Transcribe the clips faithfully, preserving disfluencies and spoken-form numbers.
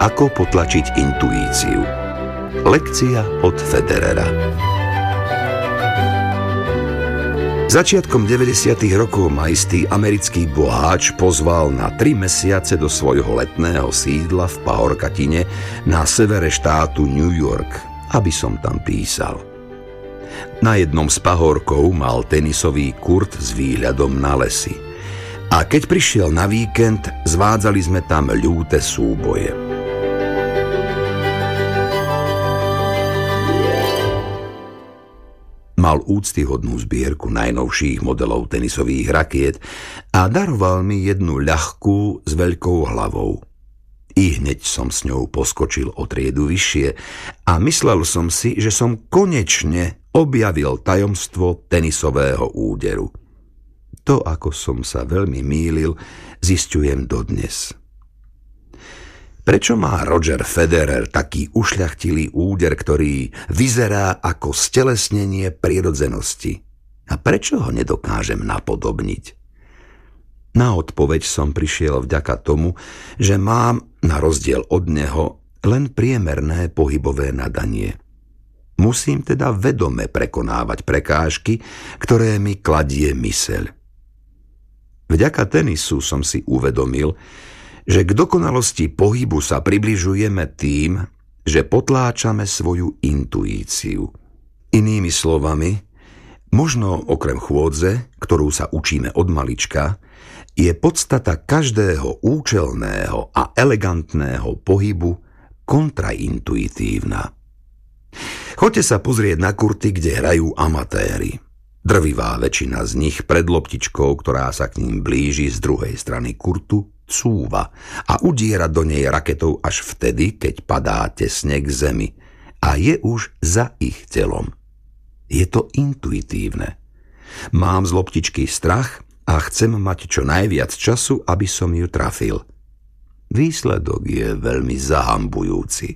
Ako potlačiť intuíciu. Lekcia od Federera. Začiatkom deväťdesiatych rokov ma istý americký boháč pozval na tri mesiace do svojho letného sídla v Pahorkatine na severe štátu New York, aby som tam písal. Na jednom z pahorkov mal tenisový kurt s výhľadom na lesy. A keď prišiel na víkend, zvádzali sme tam ľúte súboje. Mal úctyhodnú zbierku najnovších modelov tenisových rakiet a daroval mi jednu ľahkú s veľkou hlavou. I hneď som s ňou poskočil o triedu vyššie a myslel som si, že som konečne objavil tajomstvo tenisového úderu. To, ako som sa veľmi mýlil, zisťujem dodnes. Prečo má Roger Federer taký ušľachtilý úder, ktorý vyzerá ako stelesnenie prirodzenosti? A prečo ho nedokážem napodobniť? Na odpoveď som prišiel vďaka tomu, že mám, na rozdiel od neho, len priemerné pohybové nadanie. Musím teda vedome prekonávať prekážky, ktoré mi kladie myseľ. Vďaka tenisu som si uvedomil, že k dokonalosti pohybu sa približujeme tým, že potláčame svoju intuíciu. Inými slovami, možno okrem chôdze, ktorú sa učíme od malička, je podstata každého účelného a elegantného pohybu kontraintuitívna. Choďte sa pozrieť na kurty, kde hrajú amatéri. Drvivá väčšina z nich pred loptičkou, ktorá sa k ním blíži z druhej strany kurtu, cúva a udiera do nej raketou až vtedy, keď padá tesne k zemi a je už za ich telom. Je to intuitívne. Mám z loptičky strach a chcem mať čo najviac času, aby som ju trafil. Výsledok je veľmi zahambujúci.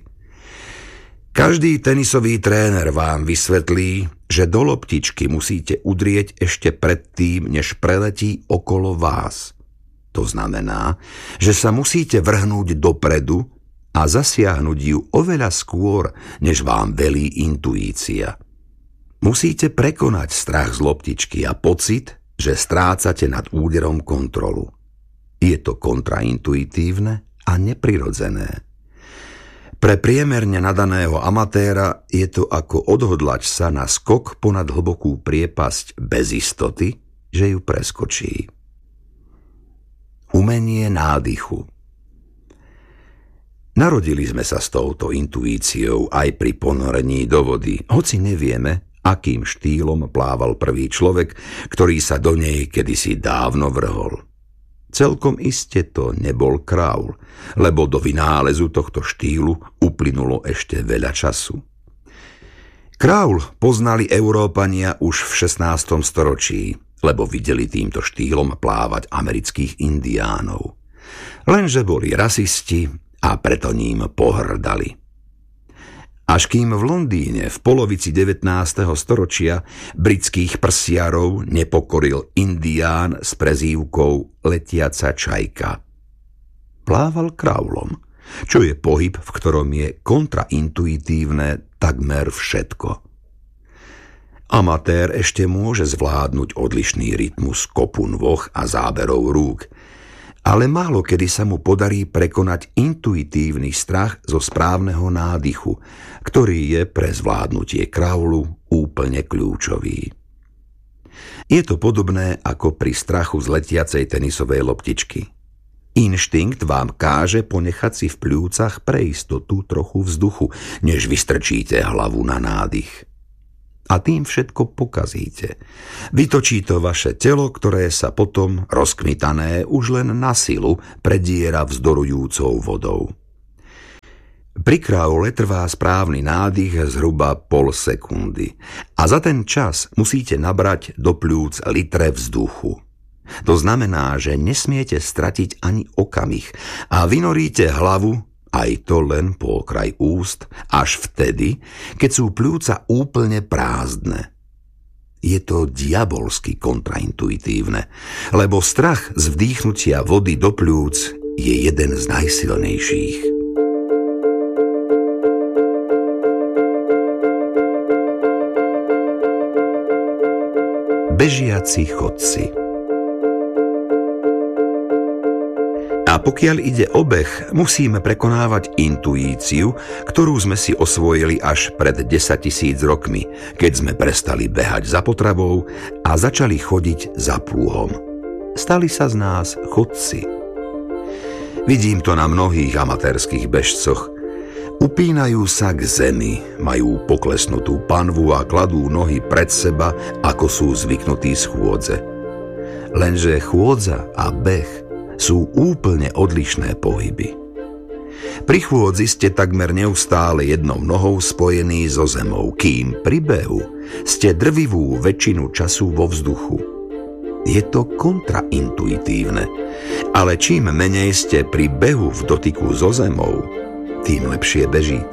Každý tenisový tréner vám vysvetlí, že do loptičky musíte udrieť ešte predtým, než preletí okolo vás. To znamená, že sa musíte vrhnúť dopredu a zasiahnuť ju oveľa skôr, než vám velí intuícia. Musíte prekonať strach z loptičky a pocit, že strácate nad úderom kontrolu. Je to kontraintuitívne a neprirodzené. Pre priemerne nadaného amatéra je to ako odhodlať sa na skok ponad hlbokú priepasť bez istoty, že ju preskočí. Umenie nádychu. Narodili sme sa s touto intuíciou aj pri ponorení do vody, hoci nevieme, akým štýlom plával prvý človek, ktorý sa do nej kedysi dávno vrhol. Celkom iste to nebol Kraul, lebo do vynálezu tohto štýlu uplynulo ešte veľa času. Kraul poznali Európania už v šestnástom storočí, lebo videli týmto štýlom plávať amerických indiánov. Lenže boli rasisti a preto ním pohrdali. Až kým v Londýne v polovici devätnásteho storočia britských prsiarov nepokoril indián s prezývkou Letiaca čajka. Plával kraulom, čo je pohyb, v ktorom je kontraintuitívne takmer všetko. Amatér ešte môže zvládnuť odlišný rytmus kopu nôh a záberov rúk, ale málo kedy sa mu podarí prekonať intuitívny strach zo správneho nádychu, ktorý je pre zvládnutie kraulu úplne kľúčový. Je to podobné ako pri strachu z letiacej tenisovej loptičky. Inštinkt vám káže ponechať si v pľúcach pre istotu trochu vzduchu, než vystrčíte hlavu na nádych. A tým všetko pokazíte. Vytočí to vaše telo, ktoré sa potom, rozkmitané už len na silu, prediera vzdorujúcou vodou. Pri kraule trvá správny nádych zhruba pol sekundy a za ten čas musíte nabrať do pľúc litre vzduchu. To znamená, že nesmiete stratiť ani okamih a vynoríte hlavu, aj to len po okraj úst, až vtedy, keď sú pľúca úplne prázdne. Je to diabolsky kontraintuitívne, lebo strach z vdýchnutia vody do pľúc je jeden z najsilnejších. Bežiaci chodci. A pokiaľ ide o beh, musíme prekonávať intuíciu, ktorú sme si osvojili až pred desaťtisíc rokmi, keď sme prestali behať za potravou a začali chodiť za plúhom. Stali sa z nás chodci. Vidím to na mnohých amatérskych bežcoch. Upínajú sa k zemi, majú poklesnutú panvu a kladú nohy pred seba, ako sú zvyknutí z chôdze. Lenže chôdza a beh sú úplne odlišné pohyby. Pri chôdzi ste takmer neustále jednou nohou spojení so zemou, kým pri behu ste drvivú väčšinu času vo vzduchu. Je to kontraintuitívne, ale čím menej ste pri behu v dotyku so zemou, tým lepšie bežíť.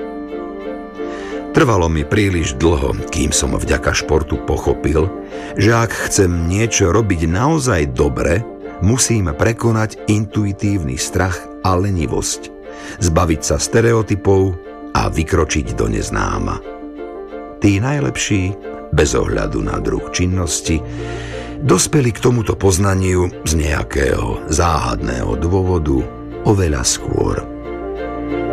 Trvalo mi príliš dlho, kým som vďaka športu pochopil, že ak chcem niečo robiť naozaj dobre, musím prekonať intuitívny strach a lenivosť, zbaviť sa stereotypov a vykročiť do neznáma. Tí najlepší, bez ohľadu na druh činnosti, dospeli k tomuto poznaniu z nejakého záhadného dôvodu oveľa skôr.